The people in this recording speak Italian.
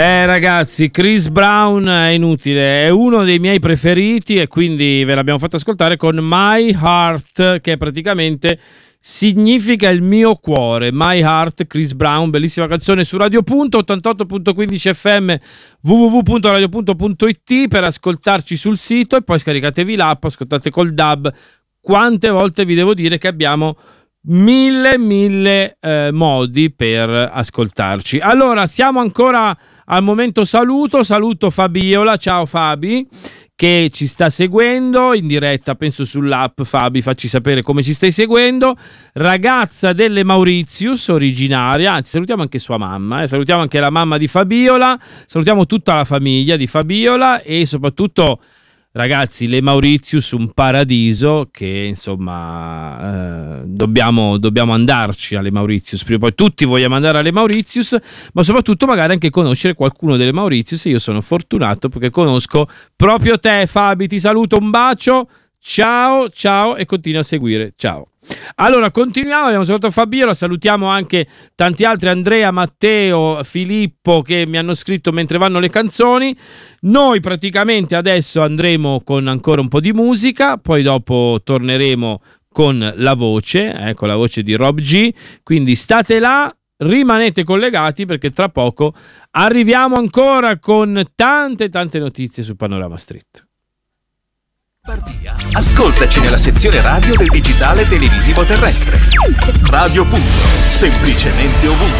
Ragazzi, Chris Brown è inutile, è uno dei miei preferiti e quindi ve l'abbiamo fatto ascoltare con My Heart, che praticamente significa il mio cuore. My Heart, Chris Brown, bellissima canzone su Radio Punto 88.15 FM, www.radiopunto.it per ascoltarci sul sito e poi scaricatevi l'app, ascoltate col DAB. Quante volte vi devo dire che abbiamo mille modi per ascoltarci. Allora, siamo ancora al momento saluto Fabiola, ciao Fabi, che ci sta seguendo in diretta, penso sull'app. Fabi, facci sapere come ci stai seguendo. Ragazza delle Mauritius, originaria, anzi salutiamo anche sua mamma, salutiamo anche la mamma di Fabiola, salutiamo tutta la famiglia di Fabiola e soprattutto ragazzi, le Mauritius, un paradiso che insomma dobbiamo andarci alle Mauritius, prima o poi tutti vogliamo andare alle Mauritius, ma soprattutto magari anche conoscere qualcuno delle Mauritius. Io sono fortunato perché conosco proprio te, Fabi, ti saluto, un bacio, ciao e continua a seguire, ciao. Allora continuiamo, abbiamo salutato Fabiola, salutiamo anche tanti altri, Andrea, Matteo, Filippo, che mi hanno scritto mentre vanno le canzoni. Noi praticamente adesso andremo con ancora un po' di musica, poi dopo torneremo con la voce, con la voce di Rob G, quindi state là, rimanete collegati perché tra poco arriviamo ancora con tante notizie su Panorama Street. Ascoltaci nella sezione radio del digitale televisivo terrestre. Radio Punto, semplicemente ovunque.